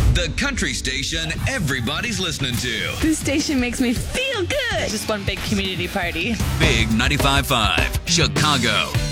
The country station everybody's listening to. This station makes me feel good. Just one big community party. Big 95.5, Chicago.